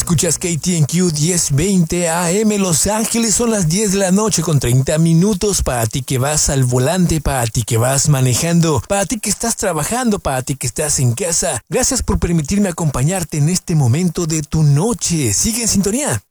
Escuchas KTNQ 1020 AM Los Ángeles, son las 10 de la noche con 30 minutos. Para ti que vas al volante, para ti que vas manejando, para ti que estás trabajando, para ti que estás en casa. Gracias por permitirme acompañarte en este momento de tu noche. Sigue en sintonía.